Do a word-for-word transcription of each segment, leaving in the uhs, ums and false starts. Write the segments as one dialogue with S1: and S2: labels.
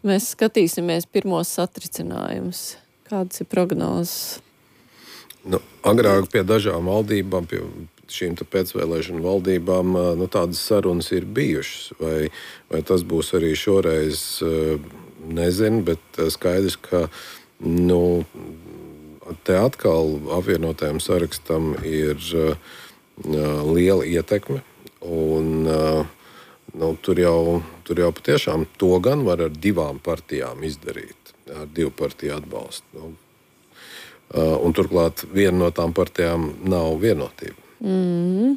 S1: mēs skatīsimies pirmos satricinājumus? Kādas ir prognozes?
S2: Nu, agrāk pie dažām valdībām, pie šīm pēcvēlēšanu valdībām, nu, tādas sarunas ir bijušas. Vai, vai tas būs arī šoreiz, nezinu, bet skaidrs, ka nu, te atkal apvienotajam sarakstam ir uh, liela ietekme. Un, uh, nu, tur, jau, tur jau patiešām to gan var ar divām partijām izdarīt, ar divu partiju atbalstu. Nu, uh, un turklāt viena no tām partijām nav vienotība.
S1: Mm.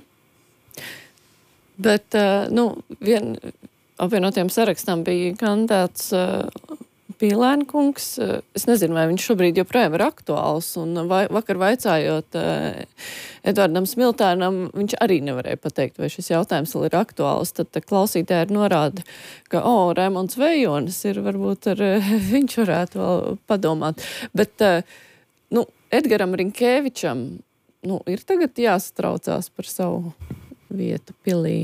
S1: Bet uh, nu, vien, apvienotajam sarakstam bija kandidāts uh, Pīlēna kungs. Es nezinu, vai viņš šobrīd joprojām ir aktuāls, un vai, vakar vaicājot uh, Edvardam Smiltēnam, viņš arī nevarēja pateikt, vai šis jautājums vēl ir aktuāls. Tad klausītāji ir norāda, ka, o, oh, Raimonds Vejonis ir, varbūt ar, viņš varētu vēl padomāt. Bet, uh, nu, Edgaram Rinkēvičam, nu, ir tagad jāsatraucās par savu vietu pilī.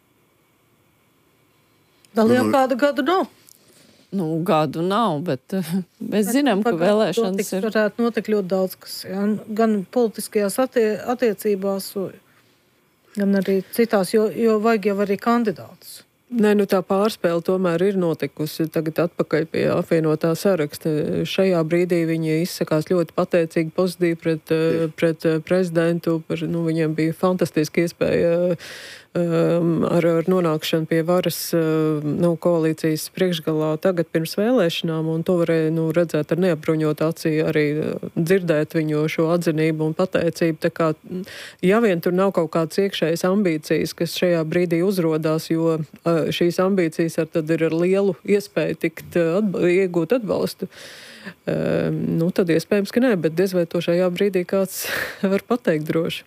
S3: Vēl jau kādu gadu nav.
S1: Nu, gadu nav, bet uh, mēs zinām, ka vēlēšanas ir.
S3: Varētu notikt ļoti daudz, kas, jā, gan politiskajās attie, attiecībās, gan arī citās, jo, jo vajag jau arī kandidātus.
S4: Nē, nu tā pārspēle tomēr ir notikusi tagad atpakaļ pie apvienotā saraksta. Šajā brīdī viņi izsakās ļoti pateicīgi, pozitīvi pret, pret prezidentu. Par, nu, viņiem bija fantastiski iespēja um, ar, ar nonākšanu pie varas uh, nu, koalīcijas priekšgalā tagad pirms vēlēšanām, un to varēja nu, redzēt ar neapbruņot acī, arī dzirdēt viņu šo atzinību un pateicību. Tā kā, ja vien tur nav kaut kādas iekšējas ambīcijas, kas šajā brīdī uzrodās, jo uh, šīs ambīcijas ar tad ir ar lielu iespēju tikt atba iegūt atbalstu. Um, nu, tad iespējams, ka nē, bet diez vai to šajā brīdī kāds var pateikt droši.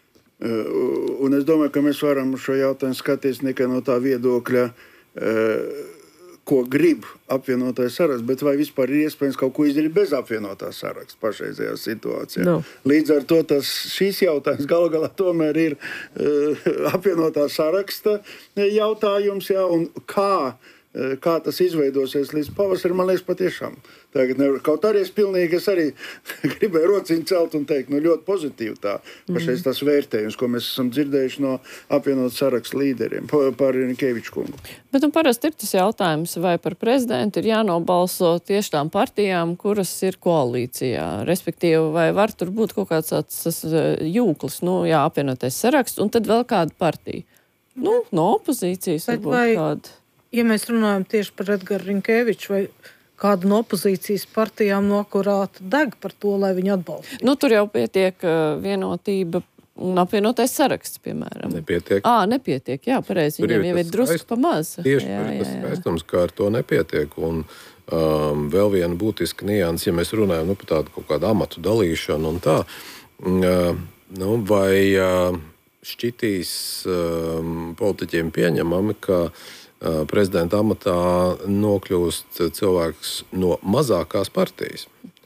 S5: Uh, un es domāju, ka mēs varam šo jautājumu skatīties tikai no tā viedokļa, uh, ko grib apvienotais saraksts, bet vai vispār ir iespējams kaut ko izdarīt bez apvienotā saraksta pašreizējā situācijā.
S4: No.
S5: Līdz ar to tas, šīs jautājums galu galā tomēr ir uh, apvienotā saraksta jautājums, jā, un kā, uh, kā tas izveidosies līdz pavasarim, man liekas patiešām. Tagad nevar, kaut arī es pilnīgi, es arī gribēju rociņu celt un teikt, nu ļoti pozitīvi tā, pašreiz tas vērtējums, ko mēs esam dzirdējuši no apvienot sarakstu līderiem, par Rinkēviču kungu.
S1: Bet nu parasti ir tas jautājums, vai par prezidentu ir jānobalso tieši tām partijām, kuras ir koalīcijā. Respektīvi, vai var tur būt kaut kāds tas jūklis, nu jā, apvienotais saraksts, un tad vēl kāda partija. Nu, no opozīcijas varbūt
S3: vai,
S1: kāda.
S3: Ja mēs runājam tieši par Edgaru Rinkēviču, vai kāda no opozīcijas partijām nokurāta deg par to, lai viņi atbalsta?
S1: Nu, tur jau pietiek uh, vienotība un apvienotais saraksts, piemēram.
S2: Nepietiek.
S1: Ā, nepietiek, jā, pareizi. Viņam jau ir drusku pa maz.
S2: Tieši
S1: jā,
S2: jā, tas
S1: jā, jā.
S2: skaistums, ka ar to nepietiek. Un um, vēl viena būtiska nianse, ja mēs runājam nu, par tādu kaut kādu amatu dalīšanu un tā, uh, nu, vai uh, šķitīs uh, politiķiem pieņemami, ka prezidenta amatā nokļūst cilvēks no mazākās partijas.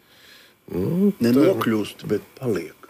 S5: Nu, Nenokļūst, bet paliek.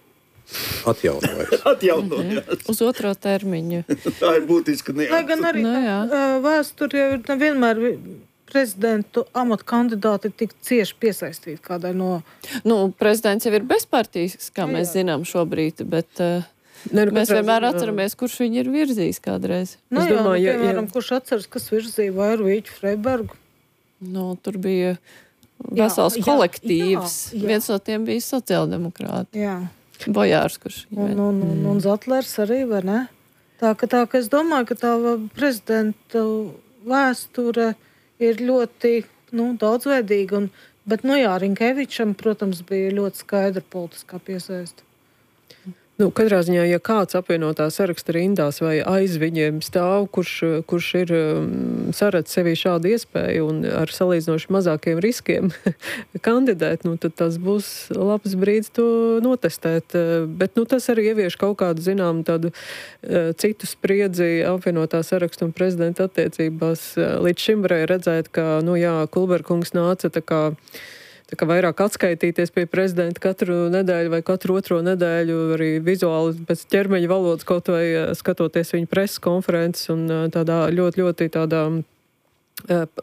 S2: Atjaunojas.
S5: Atjaunojas.
S1: Mm, uz otro termiņu.
S5: Tā ir būtiska nianse.
S3: Lai gan arī
S1: Nu, jā.
S3: vēsture jau ir nevienmēr prezidentu amatu kandidāti tik cieši piesaistīti kādai no...
S1: Nu, prezidents jau ir bezpartijas, kā mēs zinām šobrīd, bet... Uh,
S4: Ne, nu,
S1: Mēs vienmēr
S4: ziņā...
S1: atceramies, kurš viņu ir virzījis kādreiz.
S3: Nu,
S4: Es
S3: jā,
S4: domāju,
S3: nu,
S4: ja-
S3: piemēram,
S4: ja-
S3: kurš atceras, kas virzīja Vairu Vīķu Freibergu?
S1: Nu, tur bija vesels
S3: jā,
S1: kolektīvs.
S3: jā, jā.
S1: Viens no tiem bija sociāldemokrāti.
S3: Jā.
S1: Bojārs, kurš...
S3: Un, un, un, un Zatlers arī, vai ne? Tā, ka, tā, ka es domāju, ka tā prezidenta vēsture ir ļoti, nu, daudzveidīga. Un, bet, nu jā, Rinkēvičam, protams, bija ļoti skaidra politiskā piesaista.
S4: Nu, katrā ziņā, ja kāds apvienotā saraksta rindās vai aiz viņiem stāv, kurš, kurš ir um, saredz sevī šādu iespēju un ar salīdzinoši mazākiem riskiem kandidēt, nu, tad tas būs labs brīdis to notestēt. Bet nu, tas arī ievieš kaut kādu, zinām, tādu uh, citu spriedzi apvienotā saraksta un prezidenta attiecībās. Līdz šim varēja redzēt, ka, nu jā, Kulberkungs nāca tā kā Tā kā vairāk atskaitīties pie prezidenta katru nedēļu vai katru otro nedēļu, arī vizuāli pēc ķermeņa valodas, kaut vai skatoties viņa preses konferences un tādā ļoti, ļoti tādā